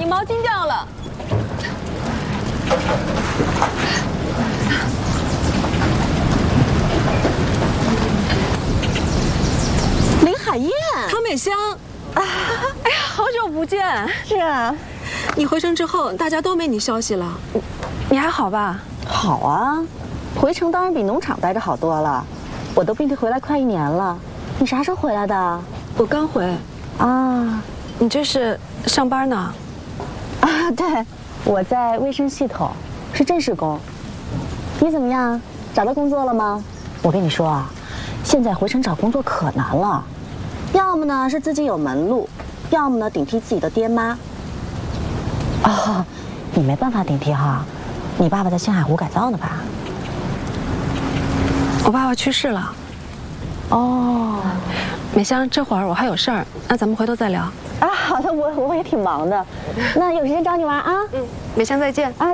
你毛巾掉了。 林海燕， 唐美香， 哎呀，好久不见。 是啊， 你回城之后，大家都没你消息了。 你还好吧？ 好啊，回城当然比农场待着好多了。我都病退回来快1年了。你啥时候回来的？ 我刚回。 啊， 你这是上班呢？ 啊，对，我在卫生系统，是正式工。你怎么样？找到工作了吗？我跟你说啊，现在回城找工作可难了，要么呢是自己有门路，要么呢顶替自己的爹妈。啊，你没办法顶替哈，你爸爸在星海湖改造呢吧？ 我爸爸去世了。 哦， 美香，这会儿我还有事儿，那咱们回头再聊。 啊，好的，我也挺忙的，那有时间找你玩啊。 美香再见。 啊。